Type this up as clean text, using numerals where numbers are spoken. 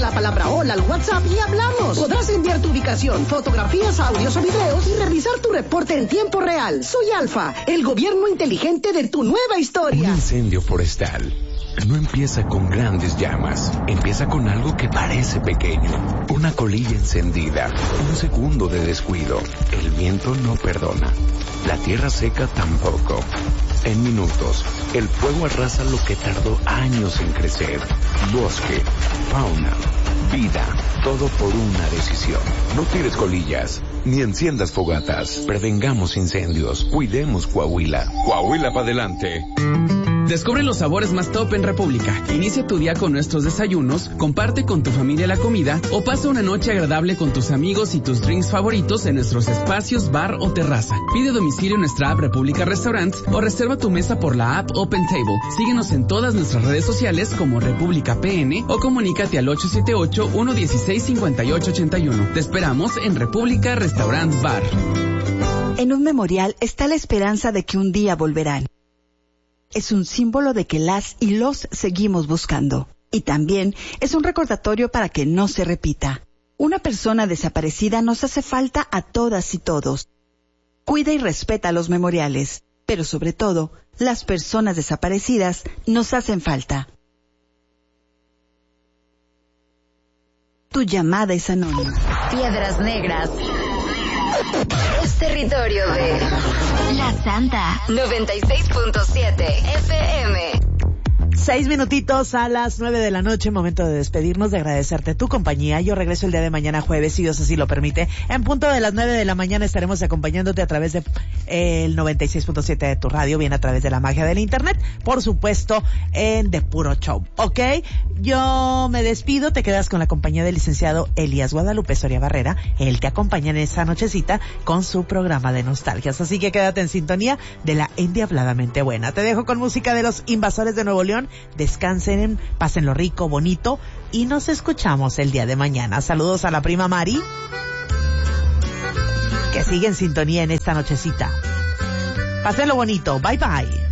la palabra hola al WhatsApp y hablamos. Podrás enviar tu ubicación, fotografías, audios o videos y revisar tu reporte en tiempo real. Soy Alfa, el gobierno inteligente de tu nueva historia. Un incendio forestal no empieza con grandes llamas, empieza con algo que parece pequeño. Una colilla encendida, un segundo de descuido. El viento no perdona, la tierra seca tampoco. En minutos, el fuego arrasa lo que tardó años en crecer. Bosque, fauna, vida, todo por una decisión. No tires colillas, ni enciendas fogatas. Prevengamos incendios, cuidemos Coahuila. Coahuila para adelante. Descubre los sabores más top en República. Inicia tu día con nuestros desayunos, comparte con tu familia la comida o pasa una noche agradable con tus amigos y tus drinks favoritos en nuestros espacios bar o terraza. Pide domicilio en nuestra app República Restaurants o reserva tu mesa por la app Open Table. Síguenos en todas nuestras redes sociales como República PN o comunícate al 878-116-5881. Te esperamos en República Restaurant Bar. En un memorial está la esperanza de que un día volverán. Es un símbolo de que las y los seguimos buscando. Y también es un recordatorio para que no se repita. Una persona desaparecida nos hace falta a todas y todos. Cuida y respeta los memoriales, pero sobre todo, las personas desaparecidas nos hacen falta. Tu llamada es anónima. Piedras Negras es territorio de La Santa 96.7 FM. 6 minutitos a las 9 de la noche, momento de despedirnos, de agradecerte tu compañía. Yo regreso el día de mañana jueves, si Dios así lo permite. En punto de las 9 de la mañana estaremos acompañándote a través de el 96.7 de tu radio, bien a través de la magia del internet, por supuesto, en The Puro Show, ¿ok? Yo me despido, te quedas con la compañía del licenciado Elías Guadalupe Soria Barrera. Él te acompaña en esa nochecita con su programa de nostalgias, así que quédate en sintonía de la endiabladamente buena. Te dejo con música de los Invasores de Nuevo León. Descansen, pásenlo rico, bonito, y nos escuchamos el día de mañana. Saludos a la prima Mari, que sigue en sintonía en esta nochecita. Pásenlo bonito, bye bye.